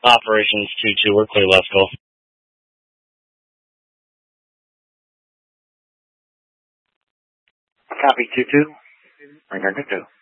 Operations 2-2, we're clear, let's go. Copy 2-2. Return to 2.